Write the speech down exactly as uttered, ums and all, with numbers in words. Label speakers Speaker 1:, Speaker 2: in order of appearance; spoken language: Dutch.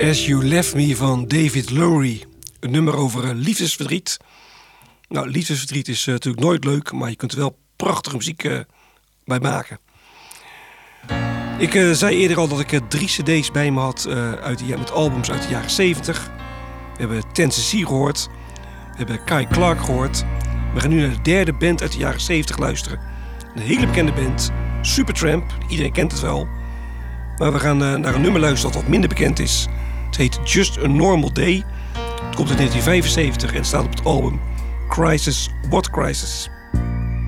Speaker 1: As You Left Me van David Lowery. Een nummer over uh, liefdesverdriet. Nou, liefdesverdriet is uh, natuurlijk nooit leuk, maar je kunt er wel prachtige muziek uh, bij maken. Ik uh, zei eerder al dat ik uh, drie cd's bij me had uh, uit de, met albums uit de jaren zeventig. We hebben Tennessee gehoord. We hebben Kai Clark gehoord. We gaan nu naar de derde band uit de jaren zeventig luisteren. Een hele bekende band, Supertramp. Iedereen kent het wel. Maar we gaan uh, naar een nummer luisteren dat wat minder bekend is. Het heet Just a Normal Day. Het komt uit negentien vijfenzeventig en staat op het album Crisis, What Crisis?